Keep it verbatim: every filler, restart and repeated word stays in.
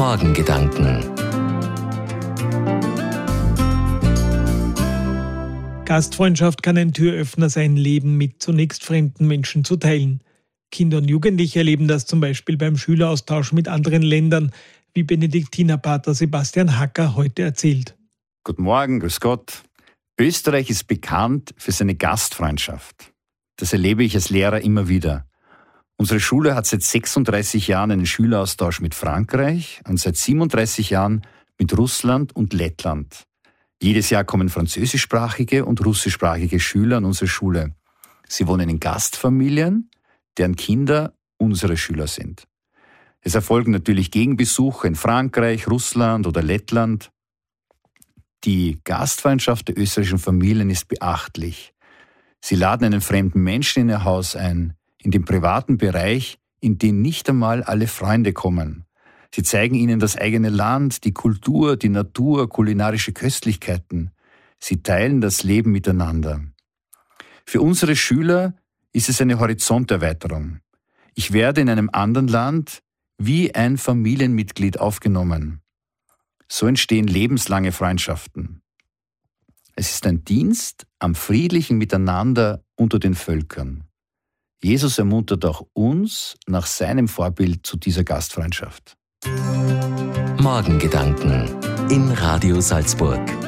Morgengedanken. Gastfreundschaft kann ein Türöffner sein, Leben mit zunächst fremden Menschen zu teilen. Kinder und Jugendliche erleben das zum Beispiel beim Schüleraustausch mit anderen Ländern, wie Benediktinerpater Sebastian Hacker heute erzählt. Guten Morgen, grüß Gott. Österreich ist bekannt für seine Gastfreundschaft. Das erlebe ich als Lehrer immer wieder. Unsere Schule hat seit sechsunddreißig Jahren einen Schüleraustausch mit Frankreich und seit siebenunddreißig Jahren mit Russland und Lettland. Jedes Jahr kommen französischsprachige und russischsprachige Schüler an unsere Schule. Sie wohnen in Gastfamilien, deren Kinder unsere Schüler sind. Es erfolgen natürlich Gegenbesuche in Frankreich, Russland oder Lettland. Die Gastfreundschaft der österreichischen Familien ist beachtlich. Sie laden einen fremden Menschen in ihr Haus ein, in den privaten Bereich, in den nicht einmal alle Freunde kommen. Sie zeigen ihnen das eigene Land, die Kultur, die Natur, kulinarische Köstlichkeiten. Sie teilen das Leben miteinander. Für unsere Schüler ist es eine Horizonterweiterung. Ich werde in einem anderen Land wie ein Familienmitglied aufgenommen. So entstehen lebenslange Freundschaften. Es ist ein Dienst am friedlichen Miteinander unter den Völkern. Jesus ermuntert auch uns nach seinem Vorbild zu dieser Gastfreundschaft. Morgengedanken in Radio Salzburg.